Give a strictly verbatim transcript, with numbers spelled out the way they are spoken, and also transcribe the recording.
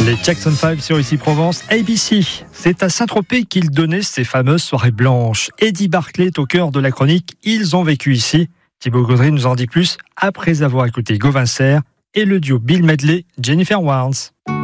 Les Jackson five sur Ici Provence, A B C. C'est à Saint-Tropez qu'ils donnaient ces fameuses soirées blanches. Eddie Barclay est au cœur de la chronique. Ils ont vécu ici. Thibaut Gaudry nous en dit plus après avoir écouté Gauvin Serre et le duo Bill Medley, Jennifer Warnes.